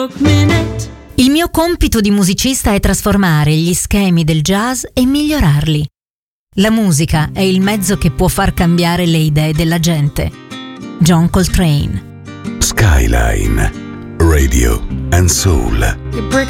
Il mio compito di musicista è trasformare gli schemi del jazz e migliorarli. La musica è il mezzo che può far cambiare le idee della gente. John Coltrane. Skyline, Radio and Soul. Your brick